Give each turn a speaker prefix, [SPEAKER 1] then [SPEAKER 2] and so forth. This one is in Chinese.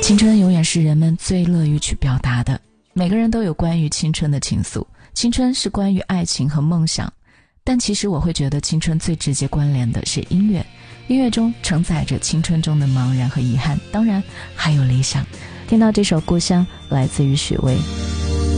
[SPEAKER 1] 青春永远是人们最乐于去表达的，每个人都有关于青春的情愫，青春是关于爱情和梦想，但其实我会觉得青春最直接关联的是音乐，音乐中承载着青春中的茫然和遗憾，当然还有理想。听到这首《故乡》来自于许巍。